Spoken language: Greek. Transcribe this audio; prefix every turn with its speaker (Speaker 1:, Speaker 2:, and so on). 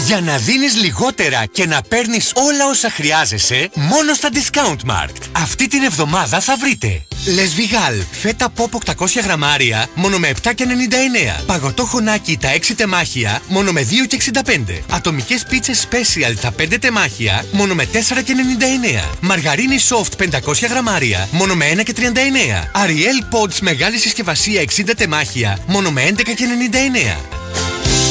Speaker 1: Για να δίνεις λιγότερα και να παίρνεις όλα όσα χρειάζεσαι, μόνο στα Discount Mart. Αυτή την εβδομάδα θα βρείτε Les Vigal, φέτα pop 800 γραμμάρια, μόνο με 7,99. Παγωτό χωνάκι τα 6 τεμάχια, μόνο με 2,65. Ατομικές πίτσες Special τα 5 τεμάχια, μόνο με 4,99. Μαργαρίνη soft 500 γραμμάρια, μόνο με 1,39. Ariel Pods μεγάλη συσκευασία 60 τεμάχια, μόνο με 11,99.